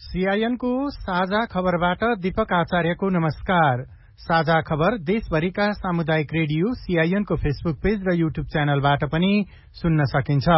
सीआईएनको साझा खबरबाट दीपक आचार्यको नमस्कार। साझा खबर देशभरिका सामुदायिक रेडियो सीआईएनको फेसबुक पेज र युट्युब च्यानलबाट पनि सुन्न सकिन्छ।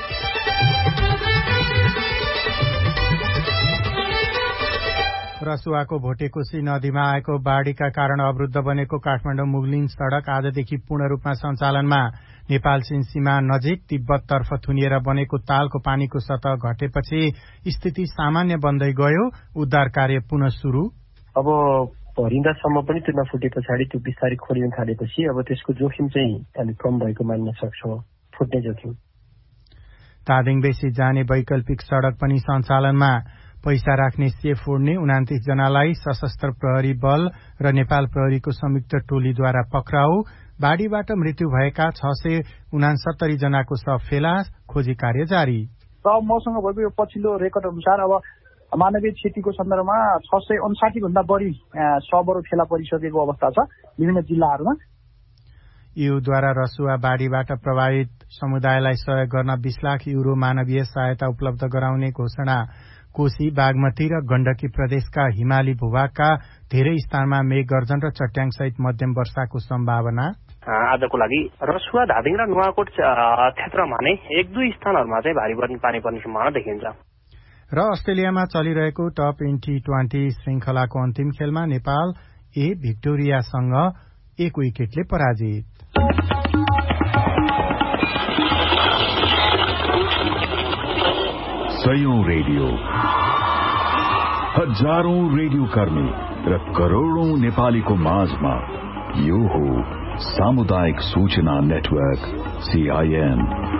रसुवाको भोटेकोशी नदीमा आएको बाढ़ीका कारण अवरुद्ध बनेको काठमाडौँ मुगलिन सड़क आजदेखि पूर्ण रूपमा सञ्चालनमा। नेपाल चीन सीमा नजिक तिब्बततर्फ थुनिएर बनेको तालको पानीको सतह घटेपछि स्थिति सामान्य बन्दै गयो। उद्धार कार्य पुनः शुरू। अब भरिँदासम्म पनि त्यो नफुटे पछाडि त्यो बिस्तारै खोलिन थालेपछि अब त्यसको जोखिम चाहिँ अलि कम भएको मान्न सक्छौं। फुट्ने जोखिम। तादिङ बेसी जाने वैकल्पिक सड़क पनि सञ्चालनमा। पैसा राख्ने सेफ फोड्ने 29 जनालाई सशस्त्र प्रहरी बल र नेपाल प्रहरीको संयुक्त टोलीद्वारा पक्राउ। बाढ़ीबाट मृत्यु भएका 669 जनाको शव फेला। खोजी कार्य जारी। मसँग भएको यो पछिल्लो रेकर्ड अनुसार अब मानवीय क्षतिको सन्दर्भमा 659 भन्दा बढी शवहरू फेला परिसकेको अवस्था छ विभिन्न जिल्लाहरूमा। यूद्वारा रसुवा बाढ़ीबाट प्रभावित समुदायलाई सहयोग गर्न 20 लाख युरो मानवीय सहायता उपलब्ध गराउने घोषणा। कोशी, बागमती र गण्डकी प्रदेशका हिमाली भूभागका धेरै स्थानमा मेघगर्जन र चट्याङसहित मध्यम वर्षाको सम्भावना। आजको लागि रसुवा, धादिङ र नुवाकोट क्षेत्रमा नै 1-2 स्थानहरूमा चाहिँ भारी पानी पर्ने सम्भावना देखिन्छ। र अस्ट्रेलियामा चलिरहेको टप T20 श्रृंखलाको अन्तिम खेलमा नेपाल भिक्टोरियासँग 1 विकेटले पराजित। सयौं रेडियो, हजारौं रेडियो कर्मी र करोड़ौं नेपालीको माझमा यो हो सामुदायिक सूचना नेटवर्क सीआईएन।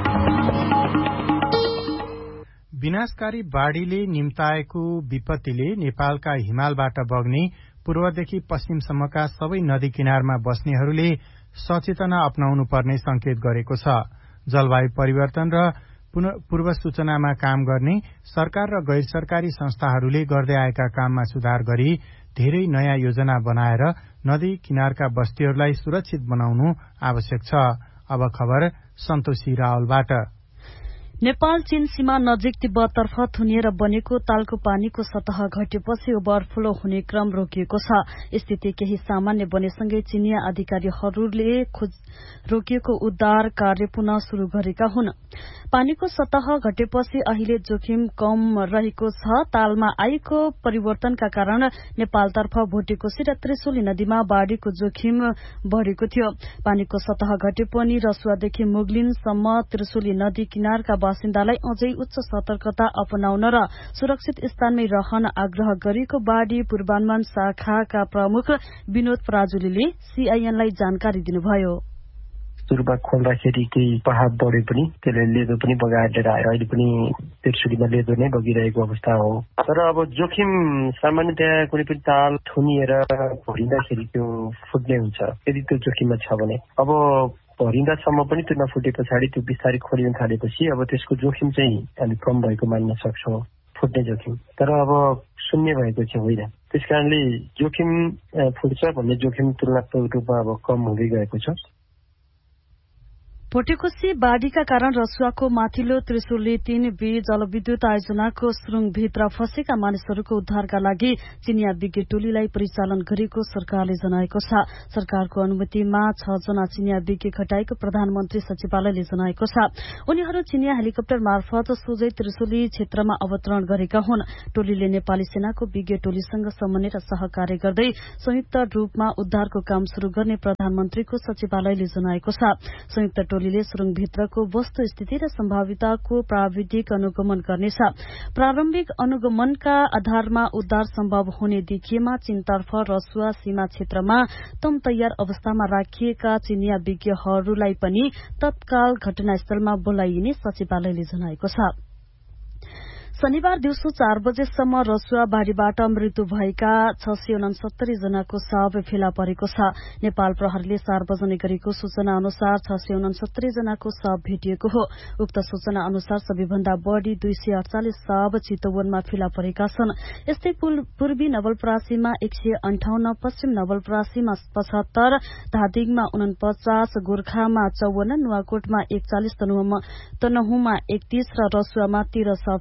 विनाशकारी बाढ़ीले निम्ताएको विपत्तिले नेपालका हिमालबाट बग्ने पूर्वदेखि पश्चिमसम्मका सबै नदी किनारमा बस्नेहरूले सचेतना अपनाउनु पर्ने संकेत गरेको छ। जलवायु परिवर्तन र पूर्व सूचनामा काम गर्ने सरकार र गैर सरकारी संस्थाहरूले गर्दै आएका काममा सुधार गरी धेरै नयाँ योजना बनाएर नदी किनारका बस्तीहरूलाई सुरक्षित बनाउनु आवश्यक छ। अब खबर सन्तोषी रावलबाट। नेपाल चीन सीमा नजिक तिब्बततर्फ थुनिएर बनेको तालको पानीको सतह घटेपछि ओभरफ्लो हुने क्रम रोकिएको छ। स्थिति केही सामान्य बनेसँगै चिनिया अधिकारीहरूले रोकिएको उद्धार कार्य पुनः शुरू गरेका हुन्। पानीको सतह घटेपछि अहिले जोखिम कम रहेको छ। तालमा आएको परिवर्तनका कारण नेपालतर्फ भोटेकोशी र त्रिशुली नदीमा बाढ़ीको जोखिम बढ़ेको थियो। पानीको सतह घटे पनि रसुवादेखि मुगलिनसम्म त्रिशुली नदी किनारका बासिन्दालाई अझै उच्च सतर्कता अपनाउन र सुरक्षित स्थानमै रहन आग्रह गरेको बाढ़ी पूर्वानुमान शाखाका प्रमुख विनोद पराजुलीले सीआईएनलाई जानकारी दिनुभयो। सुरुमा खोल्दाखेरि केही पहाड बढे पनि त्यसले लेदो पनि बगाएर लिएर आयो। अहिले पनि त्रिशुलीमा लेदो नै बगिरहेको अवस्था हो। तर अब जोखिम सामान्यतया कुनै पनि ताल थुनिएर भरिँदाखेरि त्यो फुट्ने हुन्छ। यदि त्यो जोखिममा छ भने अब भरिँदासम्म पनि त्यो नफुटे पछाडि त्यो बिस्तारै खोलिन थालेपछि अब त्यसको जोखिम चाहिँ अलि कम भएको मान्न सक्छौं। फुट्ने जोखिम। तर अब शून्य भएको चाहिँ होइन। त्यसकारणले जोखिम फुट्छ भन्ने जोखिम तुलनात्मक रूपमा अब कम हुँदै गएको छ। भोटेकोशी बाढ़ीका कारण रसुवाको माथिल्लो त्रिशुली 3B जलविद्युत आयोजनाको सुरुङभित्र फँसेका मानिसहरूको उद्धारका लागि चिनिया विज्ञ टोलीलाई परिचालन गरेको सरकारले जनाएको छ। सरकारको अनुमतिमा 6 जना चिनिया विज्ञ खटाएको प्रधानमन्त्री सचिवालयले जनाएको छ। उनीहरू चिनिया हेलिकप्टर मार्फत सोझै त्रिशुली क्षेत्रमा अवतरण गरेका हुन्। टोलीले नेपाली सेनाको विज्ञ टोलीसँग समन्वय र सहकार्य गर्दै संयुक्त रूपमा उद्धारको काम शुरू गर्ने प्रधानमन्त्रीको सचिवालयले जनाएको छ। संयुक्त टोलीले सुरुङभित्रको वस्तुस्थिति र सम्भावितको प्राविधिक अनुगमन गर्नेछ। प्रारम्भिक अनुगमनका आधारमा उद्धार सम्भव हुने देखिएमा चीनतर्फ रसुवा सीमा क्षेत्रमा तम तयार अवस्थामा राखिएका चिनिया विज्ञहरूलाई पनि तत्काल घटनास्थलमा बोलाइने सचिवालयले जनाएको छ। शनिबार दिउँसो 4 बजेसम्म रसुवा बाढ़ीबाट मृत्यु भएका 669 जनाको शव फेला परेको छ। नेपाल प्रहरीले सार्वजनिक गरेको सूचना अनुसार 669 जनाको शव भेटिएको हो। उक्त सूचना अनुसार सबैभन्दा बढ़ी 248 शव चितवनमा फेला परेका छन्। यस्तै पूर्वी नवलपरासीमा 158, पश्चिम नवलपरासीमा 75, धादिङमा 49, गोर्खामा 54, नुवाकोटमा 41, तनहुँमा 31 र रसुवामा 13 शव फेला परेका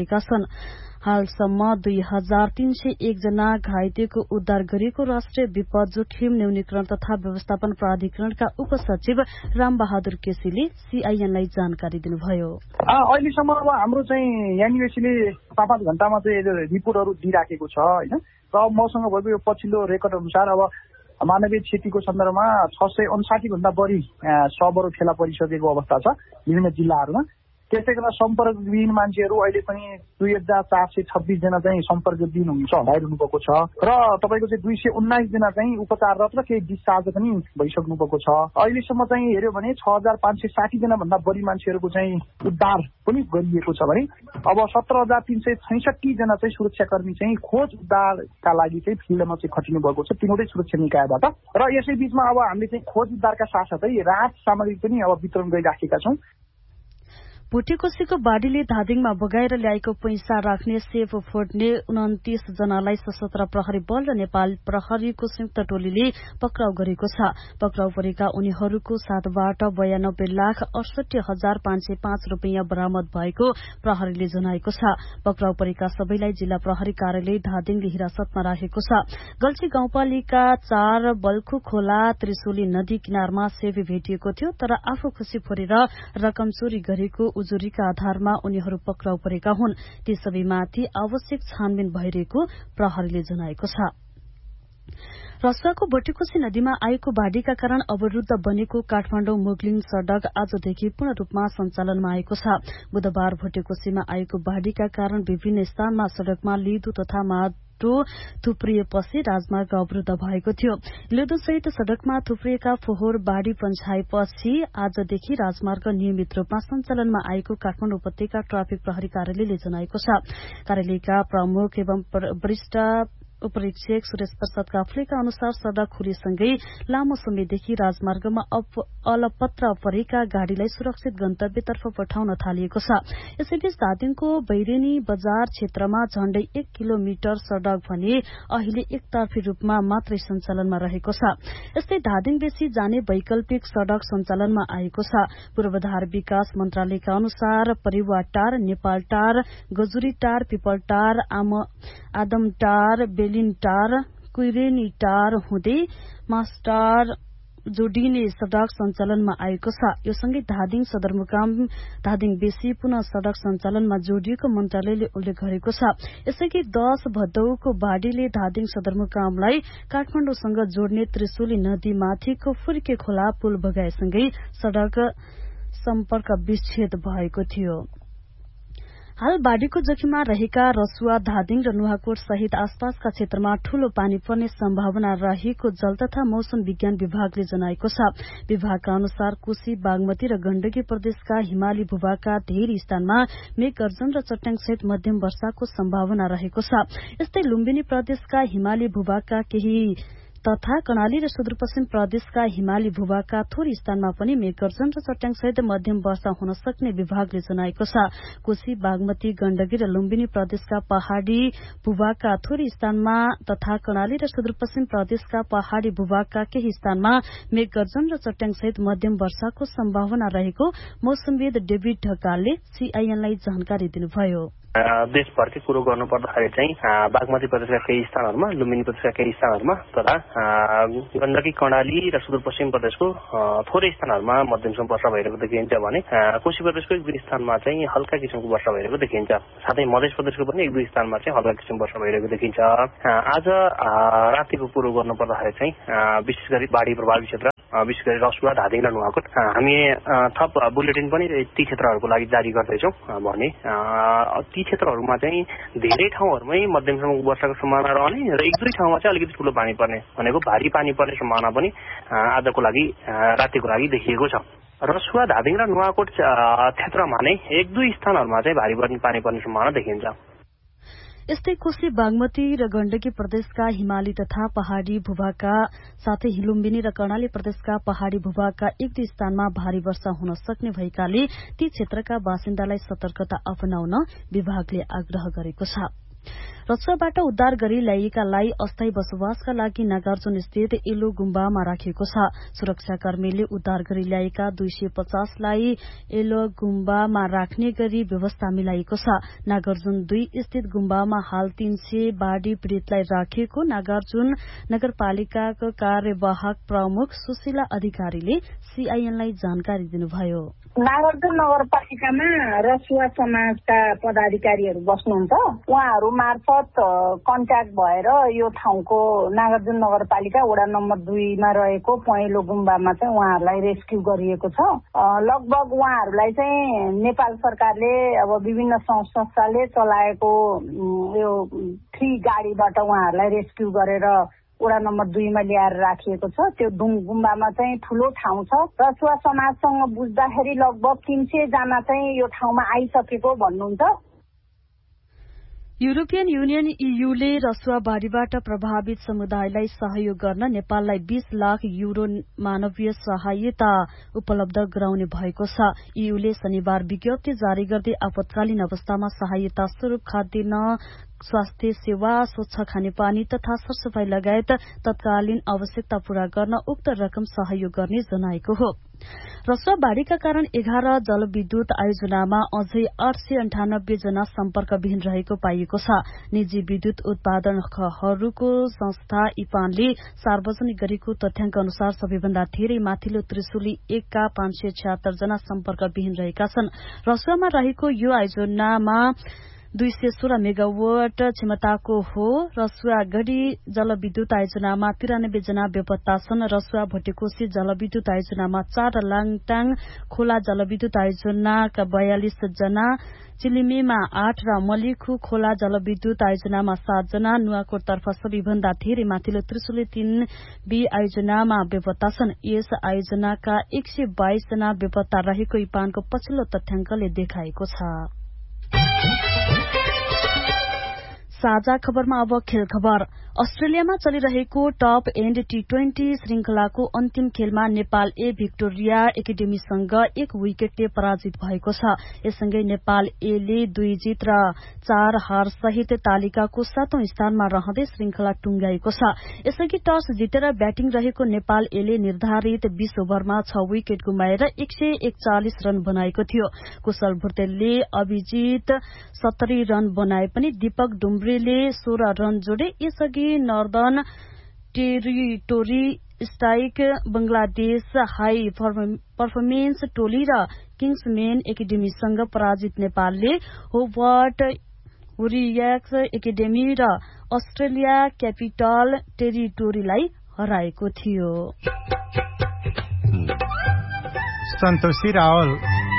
गरेका छन्। हालसम्म 2301 जना घाइतेको उद्धार गरिएको राष्ट्रिय विपद जोखिम न्यूनीकरण तथा व्यवस्थापन प्राधिकरणका उपसचिव रामबहादुर केसीले सीआईएनलाई जानकारी दिनुभयो। अहिलेसम्म अब हाम्रो चाहिँ एनयुएसीले 5 घण्टामा चाहिँ रिपोर्टहरू दिइराखेको छ हैन। र मसँग भएको यो पछिल्लो रेकर्ड अनुसार अब मानवीय क्षतिको सन्दर्भमा 659 भन्दा बढी शवहरू फेला परिसकेको अवस्था छ विभिन्न जिल्लाहरूमा। त्यसै गरी सम्पर्कविहीन मान्छेहरू अहिले पनि 2426 जना चाहिँ सम्पर्कविहीन हुनुहुन्छ हराइरहनु भएको छ र तपाईको चाहिँ 219 जना चाहिँ उपचाररत र केही डिस्चार्ज पनि भइसक्नु भएको छ। अहिलेसम्म चाहिँ हेर्यो भने 6560 जना भन्दा बढी मान्छेहरूको चाहिँ उद्धार पनि गरिएको छ भने अब 17366 जना चाहिँ सुरक्षाकर्मी चाहिँ खोज उद्धारका लागि चाहिँ फिल्डमा चाहिँ खटिनु भएको छ तीनवटै सुरक्षा निकायबाट। र यसै बीचमा अब हामीले चाहिँ खोज उद्धारका साथसाथै राहत सामग्री पनि अब वितरण गरिराखेका छौं। भुटेकोसीको बाढीले धादिङमा बगाएर ल्याएको पैसा राख्ने सेफ फोड्ने 29 जनालाई सशस्त्र प्रहरी बल र नेपाल प्रहरीको संयुक्त टोलीले पक्राउ गरेको छ। पक्राउ परेका उनीहरूको साथबाट 92,68,505 रूपियाँ बरामद भएको प्रहरीले जनाएको छ। पक्राउ परेका सबैलाई जिल्ला प्रहरी कार्यालय धादिङले हिरासतमा राखेको छ। गल्छी गाउँपालिका 4 बल्खु खोला त्रिशुली नदी किनारमा सेवी भेटिएको थियो, तर आफू खुशी फोरेर रकम चोरी गरेको उजुरीका आधारमा उनीहरू पक्राउ परेका हुन्। ती सबैमाथि आवश्यक छानबिन भइरहेको प्रहरीले जनाएको छ। रसुवाको भुटेकोसी नदीमा आएको बाढ़ीका कारण अवरूद्ध बनेको काठमाडौँ मुगलिङ सड़क आजदेखि पूर्ण रूपमा सञ्चालनमा आएको छ। बुधबार भुटेकोसीमा आएको बाढ़ीका कारण विभिन्न स्थानमा सड़कमा लिदो तथा माटो थुप्रिएपछि राजमार्ग अवरूद्ध भएको थियो। लिदो सहित सड़कमा थुप्रिएका फोहोर बाढ़ी पन्छाएपछि आजदेखि राजमार्ग नियमित रूपमा सञ्चालनमा आएको काठमाडौँ उपत्यका ट्राफिक प्रहरी कार्यालयले जनाएको छ। कार्यालयका प्रमुख एवं वरिष्ठ उपरीक्षक सुरेश प्रसाद काफ्लेका अनुसार सड़क खुलेसँगै लामो समयदेखि राजमार्गमा अलपत्र परेका गाड़ीलाई सुरक्षित गन्तव्यतर्फ पठाउन थालिएको छ। यसैबीच धादिङको बैरेनी बजार क्षेत्रमा झण्डै 1 किलोमिटर सड़क भने अहिले एकतर्फी रूपमा मात्रै सञ्चालनमा रहेको छ। यस्तै धादिङ बेसी जाने वैकल्पिक सड़क सञ्चालनमा आएको छ। पूर्वाधार विकास मन्त्रालयका अनुसार परिवाटार, नेपालटार, गजुरीटार, पिपलटार, आदमटार, बेलिनटार, कुइरेनीटार हुँदै मास्टार जोडिने सड़क सञ्चालनमा आएको छ। यो सँगै धादिङ सदरमुकाम धादिङ बेसी पुनः सड़क सञ्चालनमा जोडिएको मन्त्रालयले उल्लेख गरेको छ। यसैगरी 10 भदौको बाढ़ीले धादिङ सदरमुकामलाई काठमाडौँसँग जोड्ने त्रिशुली नदीमाथिको फुर्के खोला पुल बगाएसँगै सड़क सम्पर्क विच्छेद भएको थियो। हाल बाढ़ीको जोखिममा रहेका रसुवा, धादिङ र नुवाकोट सहित आसपासका क्षेत्रमा ठूलो पानी पर्ने सम्भावना रहेको जल तथा मौसम विज्ञान विभागले जनाएको छ। विभागका अनुसार कोशी, बागमती र गण्डकी प्रदेशका हिमाली भूभागका धेरै स्थानमा मेघगर्जन र चट्याङ सहित मध्यम वर्षाको सम्भावना रहेको छ। यस्तै लुम्बिनी प्रदेशका हिमाली भूभागका केही तथा कर्णाली र सुदूरपश्चिम प्रदेशका हिमाली भूभागका थोरै स्थानमा पनि मेघगर्जन र चट्याङ सहित मध्यम वर्षा हुन सक्ने विभागले जनाएको छ। कोशी, बागमती, गण्डकी र लुम्बिनी प्रदेशका पहाड़ी भूभागका थोरै स्थानमा तथा कर्णाली र सुदूरपश्चिम प्रदेशका पहाड़ी भूभागका केही स्थानमा मेघगर्जन र चट्याङ सहित मध्यम वर्षाको सम्भावना रहेको मौसमविद डेभिड ढकालले सीआईएनलाई जानकारी दिनुभयो। देशभरकै कुरो गर्नुपर्दाखेरि चाहिँ बागमती प्रदेशका केही स्थानहरूमा, लुम्बिनी प्रदेशका केही स्थानहरूमा तथा गण्डकी, कर्णाली र सुदूरपश्चिम प्रदेशको थोरै स्थानहरूमा मध्यमसम्म वर्षा भइरहेको देखिन्छ भने कोशी प्रदेशको 1-2 स्थानमा चाहिँ हल्का किसिमको वर्षा भइरहेको देखिन्छ। साथै मध्य प्रदेशको पनि 1-2 स्थानमा चाहिँ हल्का किसिमको वर्षा भइरहेको देखिन्छ। आज रातिको कुरो गर्नुपर्दाखेरि चाहिँ विशेष गरी बाढ़ी प्रभावित क्षेत्र, विशेष गरी रसुवा, धादिङ र नुवाकोट हामी थप बुलेटिन पनि ती क्षेत्रहरूको लागि जारी गर्दैछौँ भने ती क्षेत्रहरूमा चाहिँ धेरै ठाउँहरूमै मध्यमसम्म वर्षाको सम्भावना रहने र 1-2 ठाउँमा चाहिँ अलिकति ठूलो पानी पर्ने भनेको भारी पानी पर्ने सम्भावना पनि आजको लागि रातिको लागि देखिएको छ। रसुवा, धादिङ र नुवाकोट क्षेत्रमा नै 1-2 स्थानहरूमा चाहिँ भारी पानी पर्ने सम्भावना देखिन्छ। यस्तै कोशी, बागमती र गण्डकी प्रदेशका हिमाली तथा पहाड़ी भूभागका साथै लुम्बिनी र कर्णाली प्रदेशका पहाड़ी भूभागका 1-2 स्थानमा भारी वर्षा हुन सक्ने भएकाले ती क्षेत्रका बासिन्दालाई सतर्कता अपनाउन विभागले आग्रह गरेको छ। रसुवाबाट उद्धार गरी ल्याइएकालाई अस्थायी बसोबासका लागि नागार्जुन स्थित एलो गुम्बामा राखिएको छ। सुरक्षाकर्मीले उद्धार गरी ल्याएका 250 लाई एलो गुम्बामा राख्ने गरी व्यवस्था मिलाइएको छ। नागार्जुन 2 स्थित गुम्बामा हाल 300 बाढ़ी पीड़ितलाई राखिएको नागार्जुन नगरपालिकाको कार्यवाहक प्रमुख सुशीला अधिकारीले सीआईएनलाई जानकारी दिनुभयो। नागार्जुन नगरपालिकामा रसुवा समाजका पदाधिकारीहरू बस्नुहुन्छ। उहाँहरू मार्फत कन्ट्याक्ट भएर यो ठाउँको नागार्जुन नगरपालिका वडा नम्बर 2 मा रहेको पहेँलो गुम्बामा चाहिँ उहाँहरूलाई रेस्क्यु गरिएको छ। लगभग उहाँहरूलाई चाहिँ नेपाल सरकारले अब विभिन्न संस्थाले चलाएको यो 3 गाडीबाट उहाँहरूलाई रेस्क्यु गरेर वडा नम्बर 2 मा ल्याएर राखिएको छ। त्यो गुम्बामा चाहिँ ठूलो ठाउँ छ। रसुवा समाजसँग बुझ्दाखेरि लगभग 300 जना चाहिँ यो ठाउँमा आइसकेको भन्नुहुन्छ। युरोपियन युनियन ईयूले रसुवा बाढ़ीबाट प्रभावित समुदायलाई सहयोग गर्न नेपाललाई 20 लाख युरो मानवीय सहायता उपलब्ध गराउने भएको छ। ईयूले शनिबार विज्ञप्ति जारी गर्दै आपतकालीन अवस्थामा सहायता स्वरूप खाद्यान्न, स्वास्थ्य सेवा, स्वच्छ खानेपानी तथा सरसफाई लगायत तत्कालीन आवश्यकता पूरा गर्न उक्त रकम सहयोग गर्ने जनाएको हो। रसुवा बाढ़ीका कारण 11 जलविद्युत आयोजनामा अझै 898 जना सम्पर्कविहीन रहेको पाइएको छ। निजी विद्युत उत्पादकहरूको संस्था इपानले सार्वजनिक गरेको तथ्याङ्क अनुसार सबैभन्दा धेरै माथिल्लो त्रिशुली 1 का 576 जना सम्पर्कविहीन रहेका छन्। रसुवामा रहेको यो आयोजनामा 216 मेगावाट क्षमताको हो। रसुवा गढ़ी जलविद्युत आयोजनामा 93 जना बेपत्ता छन्। रसुवा भटेकोशी जलविद्युत आयोजनामा 4, लाङटाङ खोला जलविद्युत आयोजनाका 42 जना, चिलिमेमा 8 र मलिखु खोला जलविद्युत आयोजनामा 7 जना, नुवाकोटतर्फ सबैभन्दा धेरै माथिल्लो त्रिशुली 3B आयोजनामा बेपत्ता छन्। यस आयोजनाका 122 जना बेपत्ता रहेको इपानको पछिल्लो तथ्याङ्कले देखाएको छ। साझा खबरमा अब खेल खबर। अस्ट्रेलियामा चलिरहेको टप एन्ड T20 श्रृंखलाको अन्तिम खेलमा नेपाल ए भिक्टोरिया एकाडेमीसँग 1 विकेटले पराजित भएको छ। यससँगै नेपाल एले 2 जित र 4 हार सहित तालिकाको 7औं स्थानमा रहँदै श्रृंखला टुंगाएको छ। यसअघि टस जितेर ब्याटिङ रहेको नेपाल एले निर्धारित 20 ओभरमा 6 विकेट गुमाएर 141 रन बनाएको थियो। कुशल भुर्तेलले अभिजित 70 रन बनाए पनि दीपक डुम्ब्रेले 16 रन जोडे। यसअघि northern territory strike, Bangladesh high performance टोली र किङ्समेन एकाडेमीसँग पराजित नेपालले होबर्ट वुरियर्स एकाडेमी र अस्ट्रेलिया क्यापिटल टेरिटोरीलाई हराएको थियो। सन्तोषी रावल।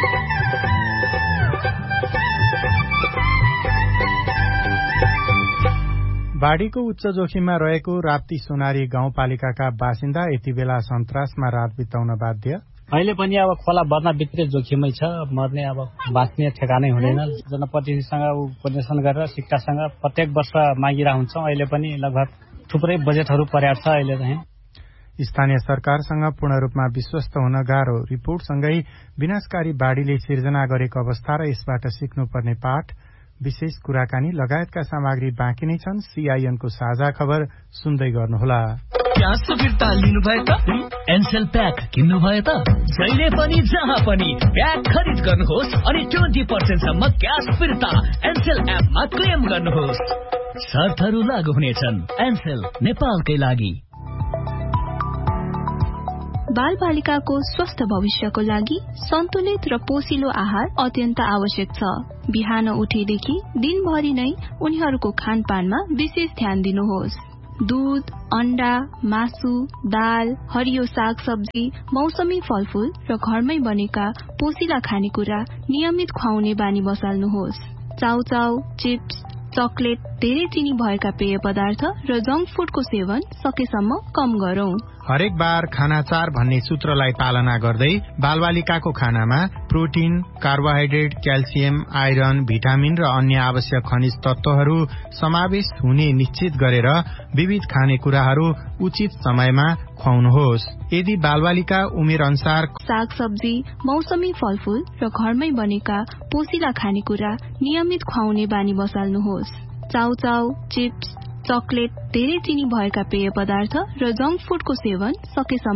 बाढ़ीको उच्च जोखिममा रहेको राप्ती सोनारी गाउँपालिकाका बासिन्दा यति बेला सन्तासमा रात बिताउन बाध्य। अहिले पनि अब खोला बढ्न बित्तिकै जोखिमै छ। मर्ने अब बाँच्ने ठेगानै हुँदैन। जनप्रतिनिधिसँग कोर्डिनेसन गरेर शिक्षासँग प्रत्येक वर्ष मागिरा हुन्छौं। अहिले पनि लगभग थुप्रै बजेटहरू पर्याप्त छ। अहिले चाहिँ स्थानीय सरकारसँग पूर्ण रूपमा विश्वस्त हुन गाह्रो। रिपोर्टसँगै विनाशकारी बाढ़ीले सिर्जना गरेको अवस्था र यसबाट सिक्नुपर्ने पाठ, विशेष कुराकानी लगायतका सामग्री बाँकी नै छन्। सीआईएनको साझा खबर सुन्दै गर्नुहोला। क्यास फिर्ता लिनु भयो त? एनसेल प्याक किन्नु भयो त? जहिले पनि जहाँ पनि प्याक खरिद गर्नुहोस् अनि 20% सम्म क्यास फिर्ता एनसेल एपमा क्लेम गर्नुहोस्। शर्तहरू लागू हुनेछन्। एनसेल नेपालकै लागि। बालबालिकाको स्वस्थ भविष्यको लागि सन्तुलित र पोषिलो आहार अत्यन्त आवश्यक छ। बिहान उठेदेखि दिनभरि नै उनीहरूको खानपानमा विशेष ध्यान दिनुहोस्। दूध, अण्डा, मासु, दाल, हरियो साग सब्जी, मौसमी फलफूल र घरमै बनेका पोषिला खानेकुरा नियमित खुवाउने बानी बसाल्नुहोस्। चाउचाउ, चिप्स, चकलेट, धेरै चिनी भएका पेय पदार्थ र जंक फूडको सेवन सकेसम्म कम गरौं। हरेक बार खाना 4 भन्ने सूत्रलाई पालना गर्दै बालबालिकाको खानामा protein, carbohydrate, calcium, iron, vitamin र अन्य आवश्यक खनिज तत्वहरू समावेश हुने निश्चित गरेर विविध खानेकुराहरू उचित समयमा खुवाउनुहोस्। यदि बालबालिका उमेर अनुसार साग सब्जी, मौसमी फलफूल र घरमै बनेका पोषिला खानेकुरा नियमित खुवाउने बानी बसाल्नुहोस्। चाउचाउ, चिप्स, चकलेट, धेरै चिनी भएका पेय पदार्थ र जंक फूडको सेवन सकेसम्म